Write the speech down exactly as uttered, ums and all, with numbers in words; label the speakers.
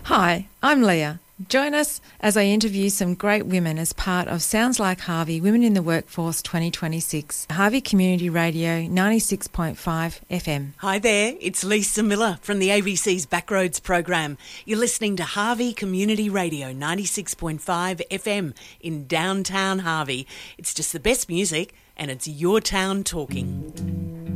Speaker 1: Hi, I'm Leah. Join us as I interview some great women as part of Sounds Like Harvey Women in the Workforce twenty twenty-six, Harvey Community Radio ninety-six point five F M.
Speaker 2: Hi there, it's Lisa Miller from the A B C's Backroads program. You're listening to Harvey Community Radio ninety-six point five F M in downtown Harvey. It's just the best music and it's your town talking.